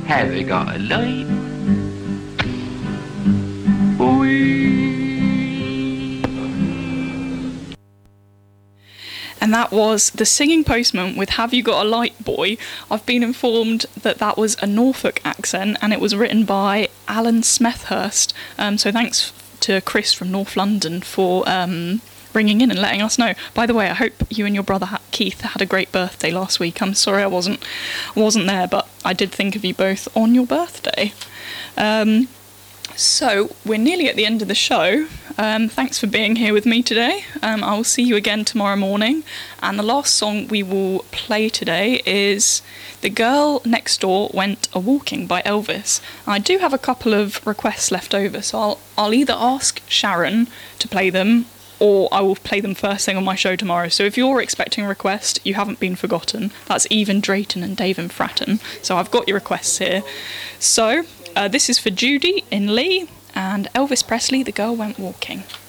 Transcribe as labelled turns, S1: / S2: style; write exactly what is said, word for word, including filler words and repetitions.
S1: Have you got a light? Wee.
S2: And that was The Singing Postman with Have You Got a Light, Boy? I've been informed that that was a Norfolk accent and it was written by Alan Smethurst. Um, so thanks to Chris from North London for um, ringing in and letting us know. By the way, I hope you and your brother ha- Keith had a great birthday last week. I'm sorry I wasn't wasn't there, but I did think of you both on your birthday. Um, so we're nearly at the end of the show. Um, thanks for being here with me today. Um, I will see you again tomorrow morning. And the last song we will play today is The Girl Next Door Went A-Walking by Elvis. I do have a couple of requests left over, so I'll, I'll either ask Sharon to play them or I will play them first thing on my show tomorrow. So if you're expecting a request, you haven't been forgotten. That's Even Drayton and Dave and Fratton. So I've got your requests here. So uh, this is for Judy in Lee and Elvis Presley, The Girl Went Walking.